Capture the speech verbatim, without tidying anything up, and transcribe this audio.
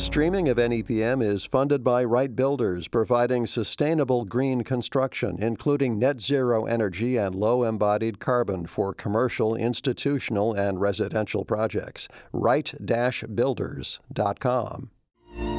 Streaming of N E P M is funded by Wright Builders, providing sustainable green construction, including net zero energy and low embodied carbon for commercial, institutional, and residential projects. Wright Builders dot com.